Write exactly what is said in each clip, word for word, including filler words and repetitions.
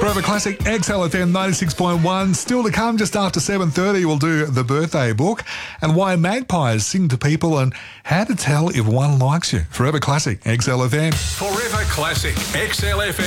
Forever Classic, X L F M ninety-six point one. Still to come just after seven thirty, we'll do the birthday book and why magpies sing to people and how to tell if one likes you. Forever Classic, X L F M. Forever Classic, X L F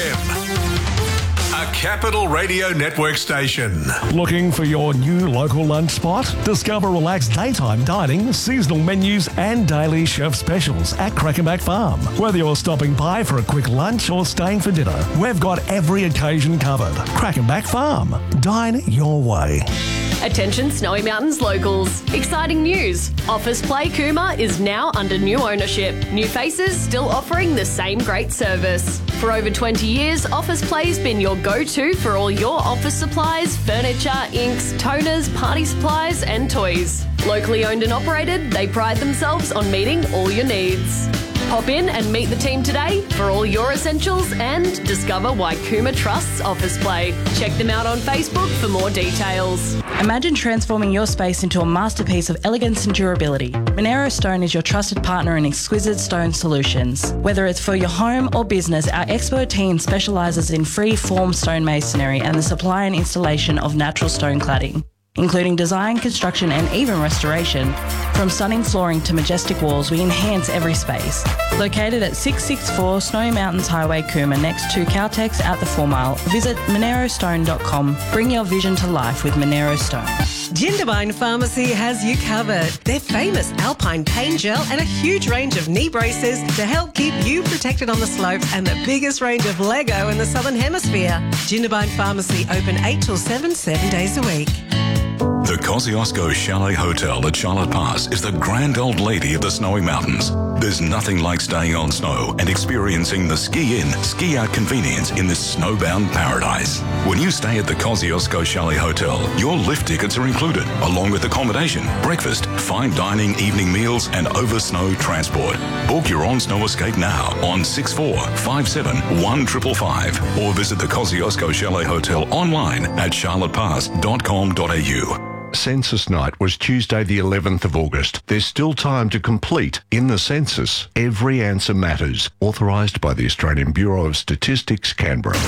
M. A Capital Radio Network station. Looking for your new local lunch spot? Discover relaxed daytime dining, seasonal menus and daily chef specials at Crackenback Farm. Whether you're stopping by for a quick lunch or staying for dinner, we've got every occasion covered. Crackenback Farm. Dine your way. Attention Snowy Mountains locals. Exciting news. Office Play Cooma is now under new ownership. New faces still offering the same great service. For over twenty years, Office Play's been your go-to for all your office supplies, furniture, inks, toners, party supplies and toys. Locally owned and operated, they pride themselves on meeting all your needs. Pop in and meet the team today for all your essentials and discover why Cooma trusts Office Play. Check them out on Facebook for more details. Imagine transforming your space into a masterpiece of elegance and durability. Monero Stone is your trusted partner in exquisite stone solutions. Whether it's for your home or business, our expert team specialises in free-form stone masonry and the supply and installation of natural stone cladding, including design, construction and even restoration. From stunning flooring to majestic walls, we enhance every space. Located at six sixty-four Snowy Mountains Highway, Cooma, next to Caltex at the four mile, visit monero stone dot com. Bring your vision to life with Monero Stone. Jindabyne Pharmacy has you covered. Their famous Alpine pain gel and a huge range of knee braces to help keep you protected on the slopes and the biggest range of Lego in the Southern Hemisphere. Jindabyne Pharmacy open eight till seven, seven days a week. The Kosciuszko Chalet Hotel at Charlotte Pass is the grand old lady of the Snowy Mountains. There's nothing like staying on snow and experiencing the ski-in, ski-out convenience in this snowbound paradise. When you stay at the Kosciuszko Chalet Hotel, your lift tickets are included, along with accommodation, breakfast, fine dining, evening meals, and over-snow transport. Book your on-snow escape now on six four five seven one five five five or visit the Kosciuszko Chalet Hotel online at charlotte pass dot com dot a u. Census night was Tuesday the eleventh of August. There's still time to complete in the census. Every answer matters. Authorised by the Australian Bureau of Statistics, Canberra.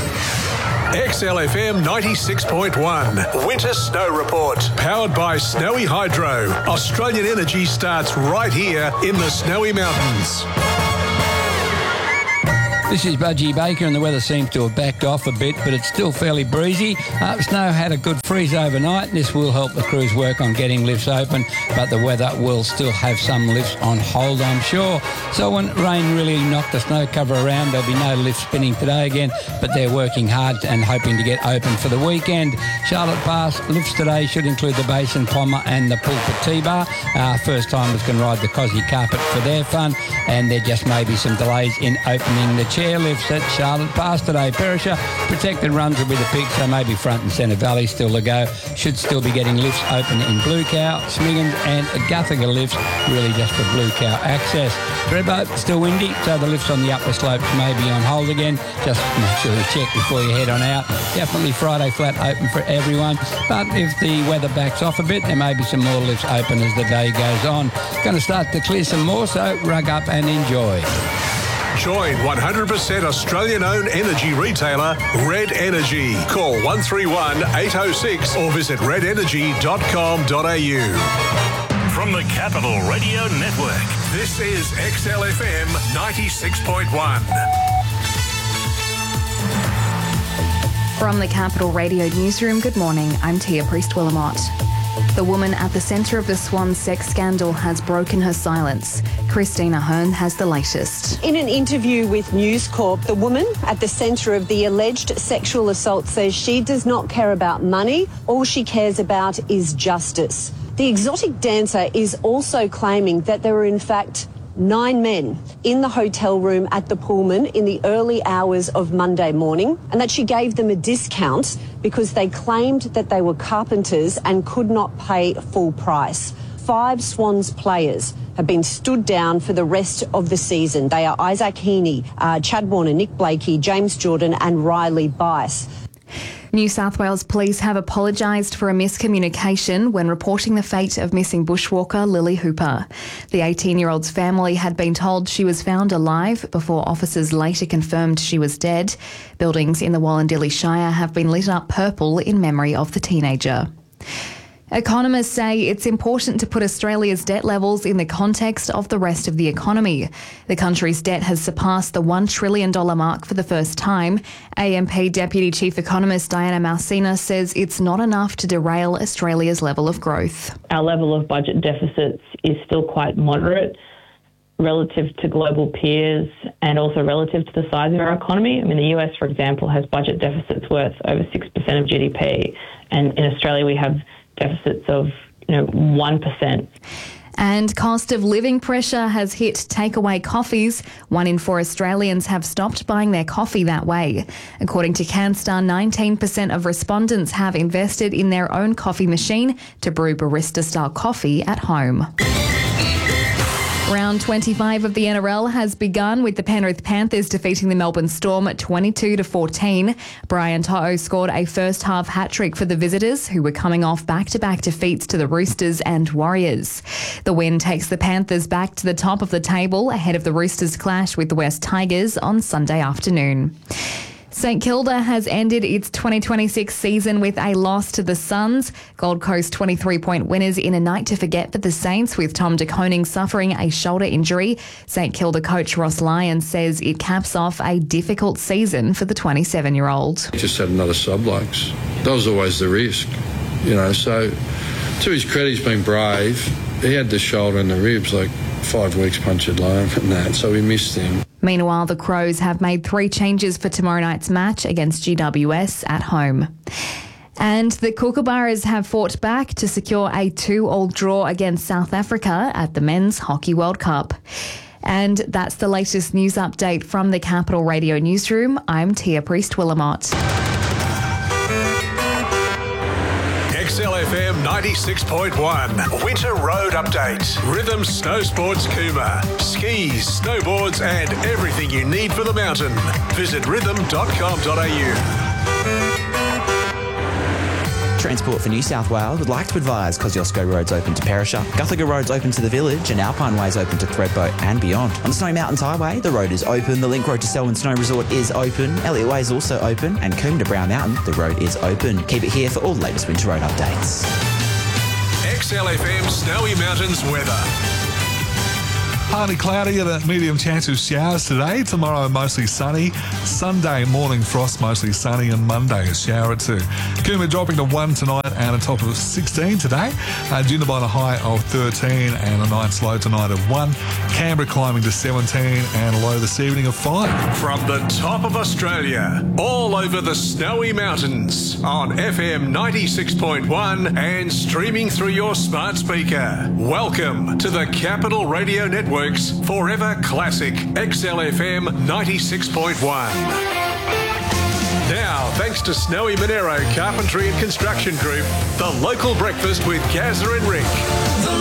X L F M ninety-six point one. Winter Snow Report. Powered by Snowy Hydro. Australian energy starts right here in the Snowy Mountains. This is Budgie Baker and the weather seems to have backed off a bit, but it's still fairly breezy. Uh, snow had a good freeze overnight. This will help the crews work on getting lifts open, but the weather will still have some lifts on hold, I'm sure. So when rain really knocked the snow cover around, there'll be no lift spinning today again, but they're working hard and hoping to get open for the weekend. Charlotte Pass lifts today should include the Basin Pommer and the Pulpit T-Bar. Uh, first timers can ride the Cosy Carpet for their fun, and there just may be some delays in opening the chair lifts at Charlotte Pass today. Perisher protected runs will be the pick, so maybe Front and Centre Valley still to go. Should still be getting lifts open in Blue Cow, Smiggins and Guthinger lifts, really just for Blue Cow access. Thredbo still windy, so the lifts on the upper slopes may be on hold again. Just make sure you check before you head on out. Definitely Friday flat open for everyone, but if the weather backs off a bit, there may be some more lifts open as the day goes on. Going to start to clear some more, so rug up and enjoy. Join one hundred percent Australian-owned energy retailer Red Energy. Call one three one eight oh six or visit red energy dot com dot a u. From the Capital Radio Network, this is X L F M ninety-six point one. From the Capital Radio Newsroom, good morning. I'm Tia Priest-Willamott. The woman at the centre of the Swan sex scandal has broken her silence. Christina Hearn has the latest. In an interview with News Corp, the woman at the centre of the alleged sexual assault says she does not care about money. All she cares about is justice. The exotic dancer is also claiming that there were in fact nine men in the hotel room at the Pullman in the early hours of Monday morning, and that she gave them a discount because they claimed that they were carpenters and could not pay full price. Five Swans players have been stood down for the rest of the season. They are Isaac Heaney, uh, Chad Warner, Nick Blakey, James Jordan and Riley Bice. New South Wales Police have apologised for a miscommunication when reporting the fate of missing bushwalker Lily Hooper. The eighteen-year-old's family had been told she was found alive before officers later confirmed she was dead. Buildings in the Wallandilly Shire have been lit up purple in memory of the teenager. Economists say it's important to put Australia's debt levels in the context of the rest of the economy. The country's debt has surpassed the one trillion dollars mark for the first time. A M P Deputy Chief Economist Diana Malsina says it's not enough to derail Australia's level of growth. Our level of budget deficits is still quite moderate relative to global peers and also relative to the size of our economy. I mean, the U S, for example, has budget deficits worth over six percent of G D P, and in Australia we have deficits of, you know, one percent. And cost of living pressure has hit takeaway coffees. One in four Australians have stopped buying their coffee that way. According to CanStar, nineteen percent of respondents have invested in their own coffee machine to brew barista-style coffee at home. Round twenty-five of the N R L has begun with the Penrith Panthers defeating the Melbourne Storm twenty-two to fourteen. Brian To'o scored a first half hat-trick for the visitors, who were coming off back-to-back defeats to the Roosters and Warriors. The win takes the Panthers back to the top of the table ahead of the Roosters' clash with the West Tigers on Sunday afternoon. St Kilda has ended its twenty twenty-six season with a loss to the Suns. Gold Coast twenty-three point winners in a night to forget for the Saints, with Tom De Koning suffering a shoulder injury. St Kilda coach Ross Lyons says it caps off a difficult season for the twenty-seven-year-old. He just had another sublux. That was always the risk, you know, so to his credit, he's been brave. He had the shoulder and the ribs, like five weeks punctured loan and that, so we missed him. Meanwhile, the Crows have made three changes for tomorrow night's match against G W S at home. And the Kookaburras have fought back to secure a two-all draw against South Africa at the Men's Hockey World Cup. And that's the latest news update from the Capital Radio Newsroom. I'm Tia Priest-Willamot. X L F M ninety-six point one Winter Road Update. Rhythm Snow Sports Cooma. Skis, snowboards and everything you need for the mountain. Visit rhythm dot com dot a u. Transport for New South Wales would like to advise Kosciuszko Road's open to Perisher, Guthaga Road's open to the village and Alpine Way's open to Thredbo and beyond. On the Snowy Mountains Highway, the road is open, the link road to Selwyn Snow Resort is open, Elliott Way is also open and Coombe to Brown Mountain, the road is open. Keep it here for all the latest winter road updates. X L F M Snowy Mountains weather. Partly cloudy and a medium chance of showers today. Tomorrow, mostly sunny. Sunday, morning frost, mostly sunny. And Monday, a shower or two. Coombe dropping to one tonight and a top of sixteen today. Uh, Jindabyne a high of thirteen and a night's low tonight of one. Canberra climbing to seventeen and a low this evening of five. From the top of Australia, all over the Snowy Mountains, on F M ninety-six point one and streaming through your smart speaker. Welcome to the Capital Radio Network. Forever Classic X L F M ninety-six point one. Now, thanks to Snowy Monero Carpentry and Construction Group, the local breakfast with Gazza and Rick.